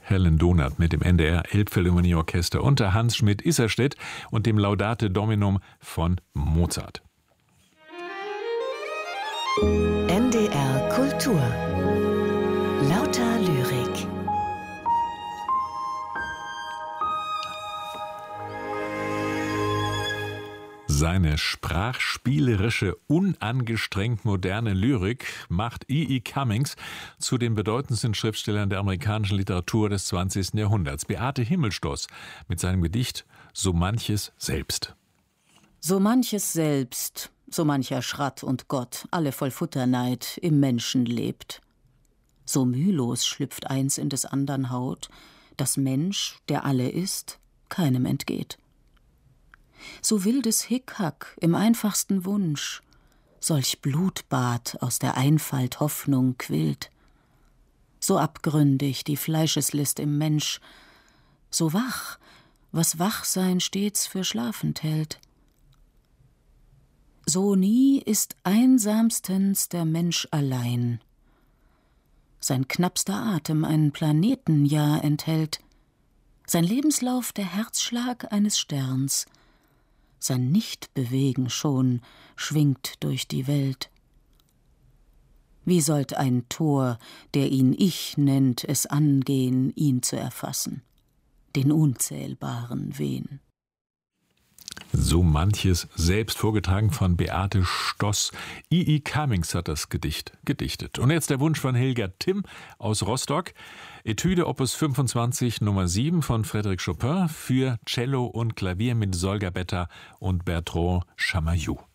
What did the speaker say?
Helen Donath mit dem NDR Elbphilharmonieorchester unter Hans Schmidt-Isserstedt und dem Laudate Dominum von Mozart. NDR Kultur. Lauter Lyrik. Seine sprachspielerische, unangestrengt moderne Lyrik macht E.E. Cummings zu den bedeutendsten Schriftstellern der amerikanischen Literatur des 20. Jahrhunderts. Beate Himmelstoß mit seinem Gedicht »So manches selbst«. So manches selbst, so mancher Schratt und Gott, alle voll Futterneid, im Menschen lebt. So mühlos schlüpft eins in des andern Haut, dass Mensch, der alle ist, keinem entgeht. So wildes Hickhack im einfachsten Wunsch, solch Blutbad aus der Einfalt Hoffnung quillt. So abgründig die Fleischeslist im Mensch, so wach, was Wachsein stets für schlafend hält. So nie ist einsamstens der Mensch allein. Sein knappster Atem ein Planetenjahr enthält, sein Lebenslauf der Herzschlag eines Sterns, sein Nichtbewegen schon schwingt durch die Welt. Wie sollt ein Tor, der ihn Ich nennt, es angehen, ihn zu erfassen, den Unzählbaren Wehen? So manches selbst, vorgetragen von Beate Stoß. E.E. Cummings hat das Gedicht gedichtet. Und jetzt der Wunsch von Helga Timm aus Rostock. Etüde Opus 25 Nummer 7 von Frédéric Chopin für Cello und Klavier mit Solga Betta und Bertrand Chamayou.